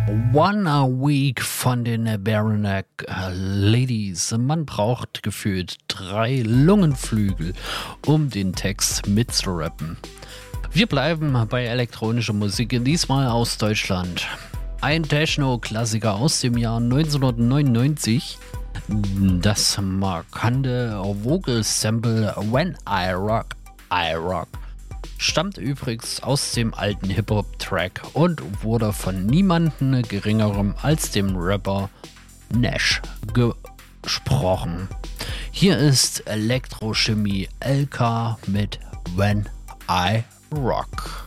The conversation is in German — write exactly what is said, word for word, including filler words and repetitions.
One a Week von den Bareneck Ladies. Man braucht gefühlt drei Lungenflügel, um den Text mitzurappen. Wir bleiben bei elektronischer Musik, diesmal aus Deutschland. Ein Techno-Klassiker aus dem Jahr neunzehnhundertneunundneunzig. Das markante Vocal-Sample When I Rock, I Rock stammt übrigens aus dem alten Hip-Hop-Track und wurde von niemandem geringerem als dem Rapper Nash gesprochen. Hier ist Elektrochemie L K mit When I Rock.